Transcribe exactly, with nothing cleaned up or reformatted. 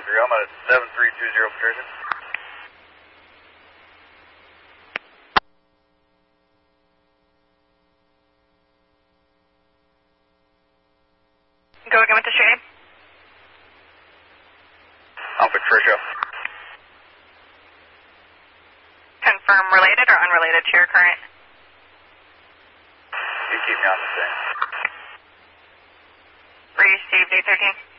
three, I'm at seven three two zero Patricia. Go again with the street name. I'm Patricia. Confirm related or unrelated to your current? You keep me on the same. Received eight thirteen.